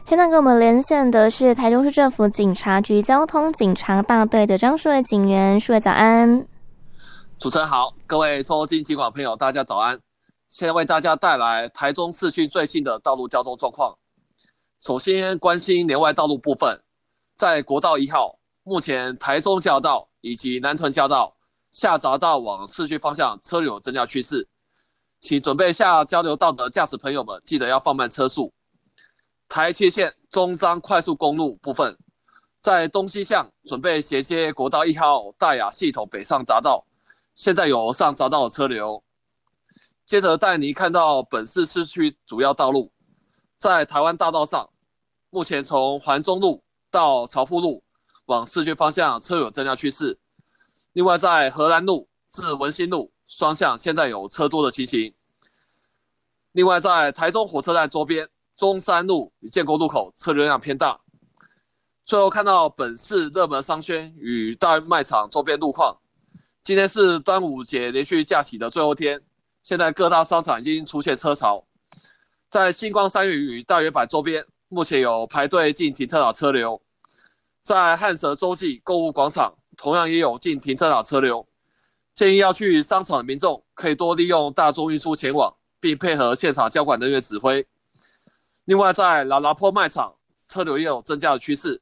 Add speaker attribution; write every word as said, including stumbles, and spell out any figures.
Speaker 1: 现在跟我们连线的是台中市政府警察局交通警察大队的张树伟警员，树伟早安。
Speaker 2: 主持人好，各位周金警广朋友，大家早安。现在为大家带来台中市区最新的道路交通状况。首先关心连外道路部分，在国道一号，目前台中交流道以及南屯交流道下匝道往市区方向车流有增加趋势，请准备下交流道的驾驶朋友们记得要放慢车速。台七线中彰快速公路部分，在东西向准备衔接国道一号大雅系统北上匝道，现在有上匝道的车流。接着带您看到本市市区主要道路，在台湾大道上，目前从环中路到朝富路往市区方向车有增加趋势。另外在荷兰路至文心路双向现在有车多的情形。另外在台中火车站周边中山路与建国路口车流量偏大。最后看到本市热门商圈与大卖场周边路况。今天是端午节连续假期的最后天，现在各大商场已经出现车潮。在星光三月与大圆柏周边，目前有排队进停车场车流。在汉蛇洲际购物广场，同样也有进停车场车流。建议要去商场的民众可以多利用大众运输前往，并配合现场交管人员指挥。另外在拉拉坡卖场，车流也有增加的趋势。